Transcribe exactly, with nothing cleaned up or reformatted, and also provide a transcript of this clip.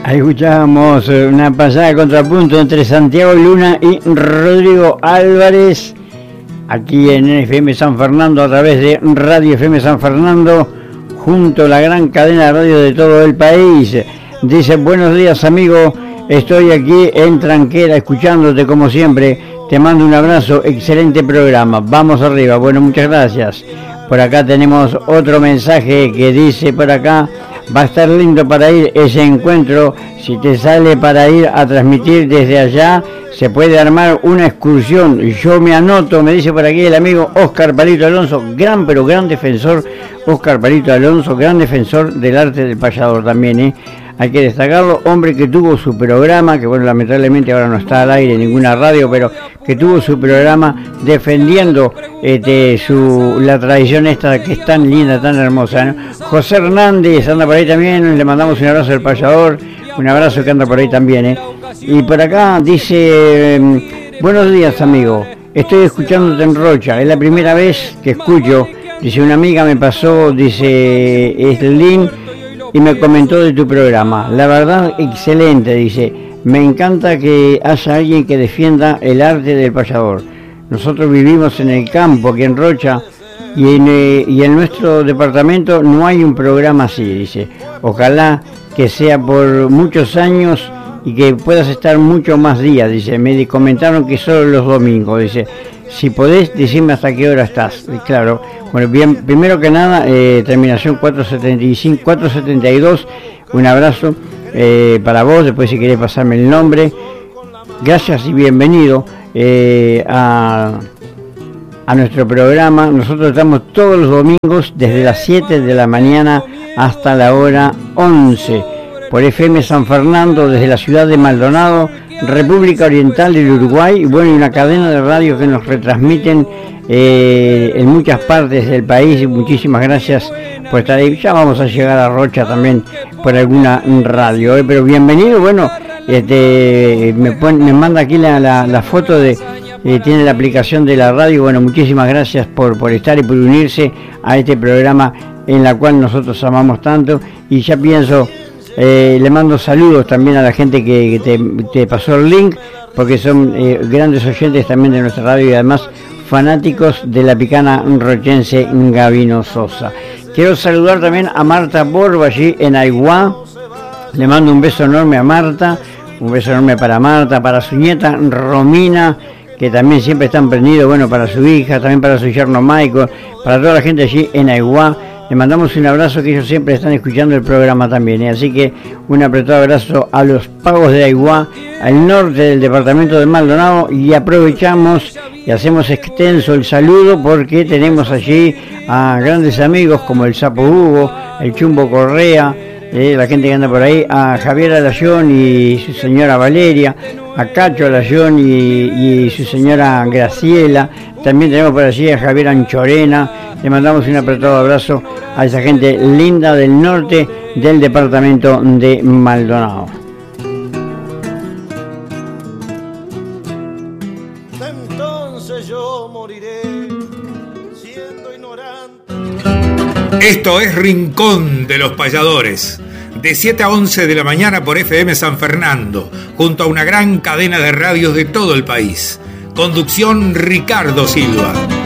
Ahí escuchábamos una pasada de contrapunto entre Santiago Luna y Rodrigo Álvarez, aquí en F M San Fernando, a través de Radio F M San Fernando, junto a la gran cadena de radio de todo el país. Dice, buenos días amigo, estoy aquí en Tranquera escuchándote como siempre, te mando un abrazo, excelente programa, vamos arriba. Bueno, muchas gracias. Por acá tenemos otro mensaje que dice por acá, va a estar lindo para ir ese encuentro, si te sale para ir a transmitir desde allá, se puede armar una excursión, yo me anoto, me dice por aquí el amigo Oscar Palito Alonso, gran pero gran defensor, Oscar Palito Alonso, gran defensor del arte del payador también, ¿eh? Hay que destacarlo, hombre que tuvo su programa, que bueno, lamentablemente ahora no está al aire en ninguna radio, pero que tuvo su programa defendiendo este, su, la tradición esta que es tan linda, tan hermosa, ¿no? José Hernández anda por ahí también, le mandamos un abrazo al payador, un abrazo que anda por ahí también, ¿eh? Y por acá dice, buenos días amigo, estoy escuchándote en Rocha, es la primera vez que escucho, dice una amiga me pasó, dice Eslin, y me comentó de tu programa, la verdad excelente, dice, me encanta que haya alguien que defienda el arte del payador. Nosotros vivimos en el campo, aquí en Rocha, y en, eh, y en nuestro departamento no hay un programa así, dice, ojalá que sea por muchos años y que puedas estar muchos más días, dice, me comentaron que solo los domingos, dice, si podés decirme hasta qué hora estás. Y claro, bueno, bien, primero que nada, eh, terminación cuatrocientos setenta y cinco, cuatrocientos setenta y dos, un abrazo eh, para vos, después si querés pasarme el nombre, gracias y bienvenido eh, a, a nuestro programa. Nosotros estamos todos los domingos desde las siete de la mañana hasta la hora once, por F M San Fernando, desde la ciudad de Maldonado, República Oriental del Uruguay, y bueno, y una cadena de radio que nos retransmiten eh, en muchas partes del país. Muchísimas gracias por estar ahí. Ya vamos a llegar a Rocha también por alguna radio, eh, pero bienvenido. Bueno, este, me, pone, me manda aquí la, la, la foto de, eh, tiene la aplicación de la radio. Bueno, muchísimas gracias por, por estar y por unirse a este programa en la cual nosotros amamos tanto, y ya pienso... Eh, le mando saludos también a la gente que, que te, te pasó el link, porque son eh, grandes oyentes también de nuestra radio y además fanáticos de la picana rochense Gabino Sosa. Quiero saludar también a Marta Borba allí en Aiguá, le mando un beso enorme a Marta, un beso enorme para Marta, para su nieta Romina, que también siempre están prendidos, bueno, para su hija, también para su yerno Michael, para toda la gente allí en Aiguá. Le mandamos un abrazo, que ellos siempre están escuchando el programa también, ¿eh? Así que un apretado abrazo a los pagos de Aiguá, al norte del departamento de Maldonado, y aprovechamos y hacemos extenso el saludo porque tenemos allí a grandes amigos como el Sapo Hugo, el Chumbo Correa, eh, la gente que anda por ahí, a Javier Alayón y su señora Valeria, a Cacho Alayón y, y su señora Graciela. También tenemos por allí a Javier Anchorena. Le mandamos un apretado abrazo a esa gente linda del norte del departamento de Maldonado. Entonces yo moriré siendo ignorante. Esto es Rincón de los Payadores, de siete a once de la mañana por F M San Fernando, junto a una gran cadena de radios de todo el país. Conducción Ricardo Silva.